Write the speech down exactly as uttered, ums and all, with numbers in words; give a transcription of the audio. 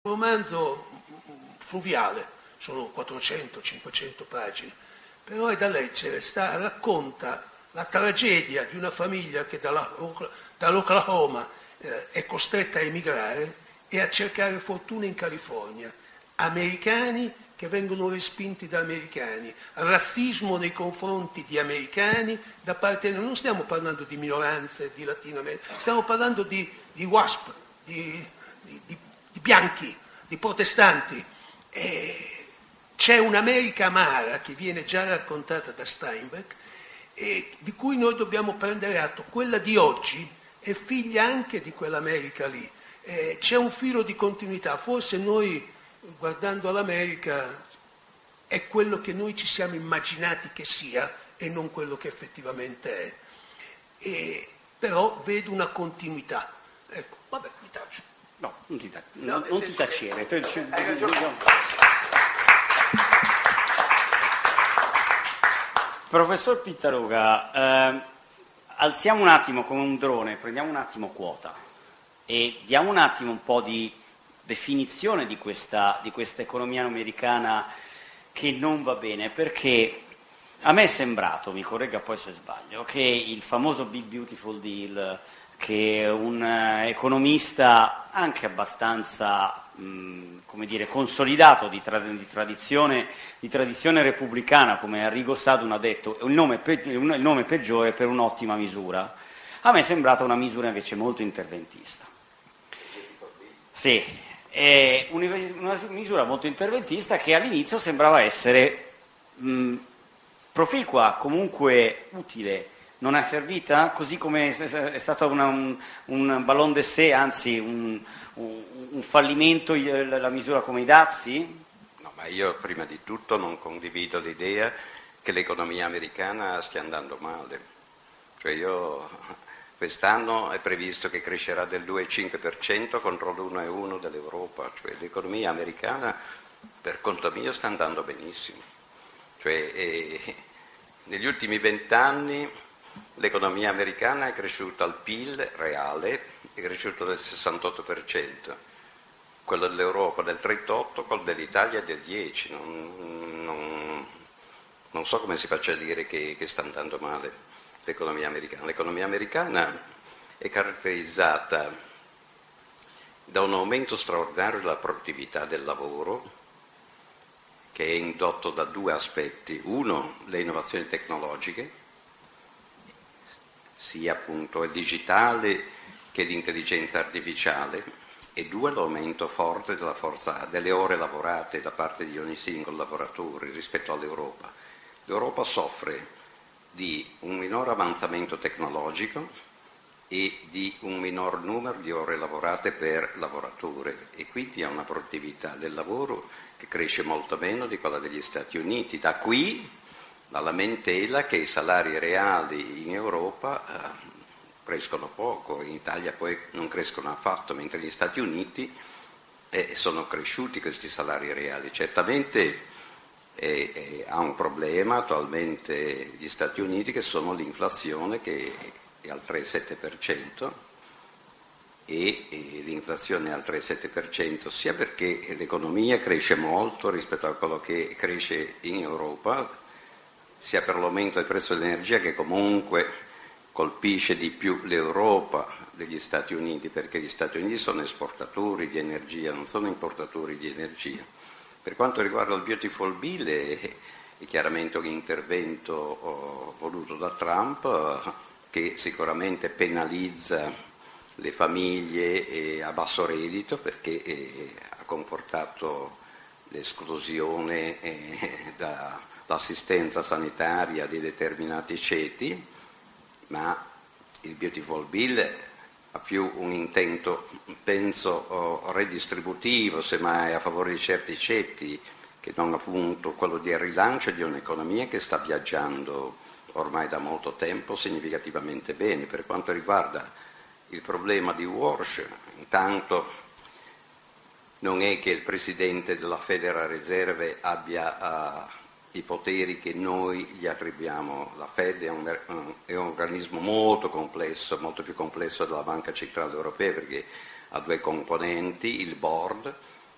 romanzo fluviale, sono quattrocento cinquecento pagine, però è da leggere, sta, racconta la tragedia di una famiglia che dalla, dall'Oklahoma eh, è costretta a emigrare e a cercare fortuna in California. Americani che vengono respinti da americani, razzismo nei confronti di americani da parte, non stiamo parlando di minoranze di Latino America, stiamo parlando di, di WASP, di, di, di, di bianchi, di protestanti. E c'è un'America amara che viene già raccontata da Steinbeck e di cui noi dobbiamo prendere atto. Quella di oggi è figlia anche di quell'America lì. Eh, c'è un filo di continuità, forse noi guardando all'America è quello che noi ci siamo immaginati che sia e non quello che effettivamente è. E, però vedo una continuità. Ecco, vabbè, mi taccio. No, non ti, ta- no, non ti tacere. Che... Professor Pittaruga, eh, alziamo un attimo come un drone, prendiamo un attimo quota e diamo un attimo un po' di definizione di questa, di questa economia americana che non va bene, perché a me è sembrato, mi corregga poi se sbaglio, che il famoso Big Beautiful Deal, che un economista anche abbastanza mh, come dire, consolidato di, tra, di, tradizione, di tradizione repubblicana come Arrigo Sacco ha detto il nome, pe- il nome peggiore per un'ottima misura, a me è sembrata una misura invece molto interventista. Sì, è una misura molto interventista che all'inizio sembrava essere mh, proficua, comunque utile. Non è servita? Così come è stato una, un, un ballon d'essai, anzi un, un, un fallimento la misura come i dazi? No, ma io prima di tutto non condivido l'idea che l'economia americana stia andando male. Cioè io quest'anno è previsto che crescerà del due virgola cinque per cento contro l'uno virgola uno per cento dell'Europa. Cioè l'economia americana per conto mio sta andando benissimo. Cioè, eh, negli ultimi vent'anni l'economia americana è cresciuta, il P I L reale è cresciuto del sessantotto per cento, quello dell'Europa del trentotto per cento, quello dell'Italia del dieci per cento. Non, non, non so come si faccia a dire che, che sta andando male l'economia americana. L'economia americana è caratterizzata da un aumento straordinario della produttività del lavoro, che è indotto da due aspetti. Uno, le innovazioni tecnologiche, sia appunto il digitale che l'intelligenza artificiale, e due, l'aumento forte della forza, delle ore lavorate da parte di ogni singolo lavoratore rispetto all'Europa. L'Europa soffre di un minor avanzamento tecnologico e di un minor numero di ore lavorate per lavoratore, e quindi ha una produttività del lavoro che cresce molto meno di quella degli Stati Uniti. Da qui la lamentela che i salari reali in Europa eh, crescono poco, in Italia poi non crescono affatto, mentre negli Stati Uniti eh, sono cresciuti questi salari reali. Certamente eh, eh, ha un problema attualmente gli Stati Uniti, che sono l'inflazione, che è al tre virgola sette per cento, e, e l'inflazione è al tre virgola sette per cento sia perché l'economia cresce molto rispetto a quello che cresce in Europa, sia per l'aumento del prezzo dell'energia, che comunque colpisce di più l'Europa degli Stati Uniti, perché gli Stati Uniti sono esportatori di energia, non sono importatori di energia. Per quanto riguarda il Beautiful Bill, è, è chiaramente un intervento oh, voluto da Trump, eh, che sicuramente penalizza le famiglie eh, a basso reddito, perché eh, ha comportato l'esclusione eh, dall'assistenza sanitaria di determinati ceti, ma il Beautiful Bill ha più un intento, penso, oh, redistributivo, semmai a favore di certi ceti, che non appunto quello di rilancio di un'economia che sta viaggiando ormai da molto tempo significativamente bene. Per quanto riguarda il problema di Walsh, intanto non è che il presidente della Federal Reserve abbia uh, i poteri che noi gli attribuiamo. La Fed è un, è un organismo molto complesso, molto più complesso della Banca Centrale Europea, perché ha due componenti, il board,